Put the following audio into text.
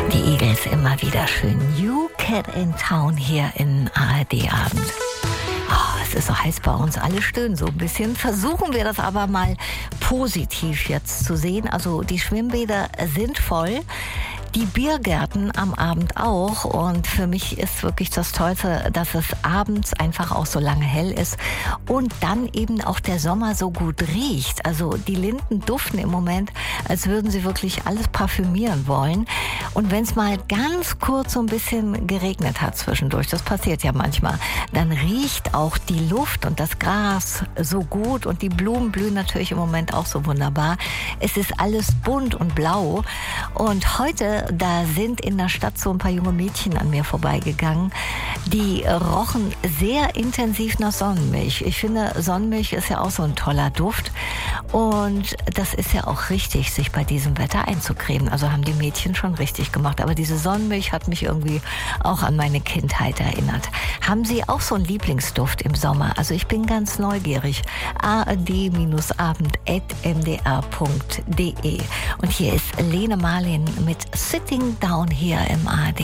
Die Eagles immer wieder schön. New Cat in Town hier in ARD-Abend. Es ist so heiß bei uns, alle stöhnen so ein bisschen. Versuchen wir das aber mal positiv jetzt zu sehen. Also die Schwimmbäder sind voll. Die Biergärten am Abend auch, und für mich ist wirklich das Tollste, dass es abends einfach auch so lange hell ist und dann eben auch der Sommer so gut riecht. Also die Linden duften im Moment, als würden sie wirklich alles parfümieren wollen. Und wenn es mal ganz kurz so ein bisschen geregnet hat zwischendurch, das passiert ja manchmal, dann riecht auch die Luft und das Gras so gut und die Blumen blühen natürlich im Moment auch so wunderbar. Es ist alles bunt und blau, und heute da sind in der Stadt so ein paar junge Mädchen an mir vorbeigegangen, die rochen sehr intensiv nach Sonnenmilch. Ich finde, Sonnenmilch ist ja auch so ein toller Duft, und das ist ja auch richtig, sich bei diesem Wetter einzucremen. Also haben die Mädchen schon richtig gemacht, aber diese Sonnenmilch hat mich irgendwie auch an meine Kindheit erinnert. Haben Sie auch so einen Lieblingsduft im Sommer? Also ich bin ganz neugierig. ard-abend@mdr.de. Und hier ist Lene Marlin mit Sitting Down hier im ARD.